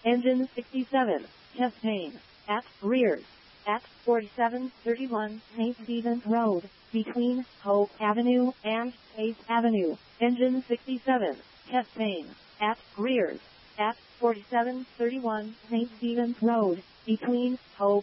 Engine 67, chest pain, at rears, at 4731 St. Stephen's Road, between Hope Avenue and Space Avenue. Engine 67, chest pain, at rears, at 4731 St. Stephen's Road, between Hope